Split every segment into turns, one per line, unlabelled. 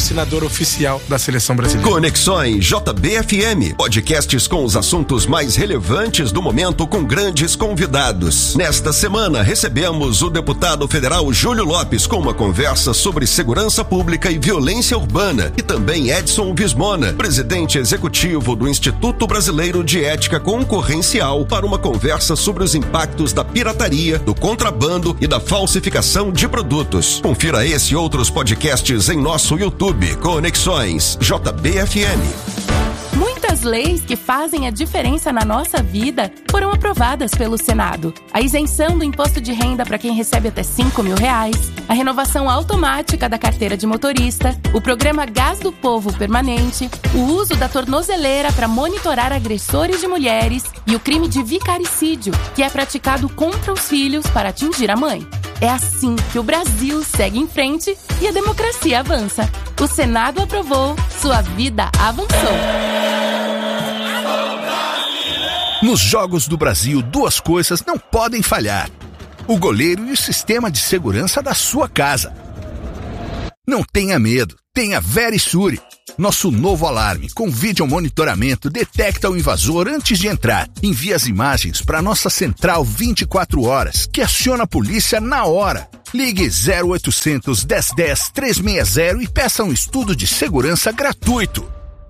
patrocinador oficial da Seleção Brasileira.
Conexões JBFM, podcasts com os assuntos mais relevantes do momento com grandes convidados. Nesta semana recebemos o deputado federal Júlio Lopes com uma conversa sobre segurança pública e violência urbana, e também Edson Vismona, presidente executivo do Instituto Brasileiro de Ética Concorrencial, para uma conversa sobre os impactos da pirataria, do contrabando e da falsificação de produtos. Confira esse e outros podcasts em nosso YouTube, Conexões JBFM.
Muitas leis que fazem a diferença na nossa vida foram aprovadas pelo Senado. A isenção do imposto de renda para quem recebe até R$5.000, a renovação automática da carteira de motorista, o programa Gás do Povo permanente, o uso da tornozeleira para monitorar agressores de mulheres e o crime de vicaricídio, que é praticado contra os filhos para atingir a mãe. É assim que o Brasil segue em frente e a democracia avança. O Senado aprovou, sua vida avançou.
Nos Jogos do Brasil, duas coisas não podem falhar: o goleiro e o sistema de segurança da sua casa. Não tenha medo, tenha Verisure. Nosso novo alarme com vídeo monitoramento detecta o invasor antes de entrar. Envia as imagens para nossa central 24 horas, que aciona a polícia na hora. Ligue 0800 1010 360 e peça um estudo de segurança gratuito.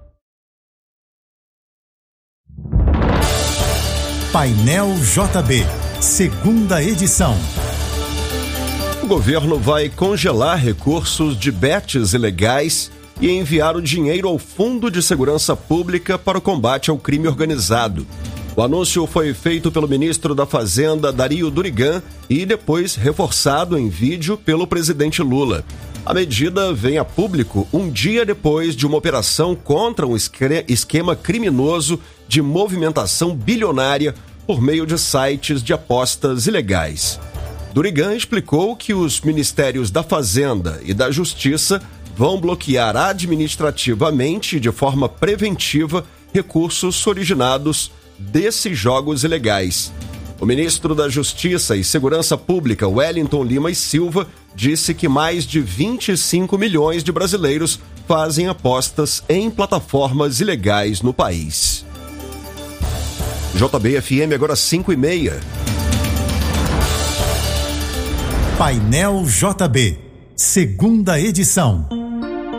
Painel JB, segunda edição.
O governo vai congelar recursos de bets ilegais e enviar o dinheiro ao Fundo de Segurança Pública para o combate ao crime organizado. O anúncio foi feito pelo ministro da Fazenda, Dario Durigan, e depois reforçado em vídeo pelo presidente Lula. A medida vem a público um dia depois de uma operação contra um esquema criminoso de movimentação bilionária por meio de sites de apostas ilegais. Durigan explicou que os ministérios da Fazenda e da Justiça vão bloquear administrativamente e de forma preventiva recursos originados desses jogos ilegais. O ministro da Justiça e Segurança Pública, Wellington Lima e Silva, disse que mais de 25 milhões de brasileiros fazem apostas em plataformas ilegais no país. JBFM agora 5:30.
Painel JB, segunda edição.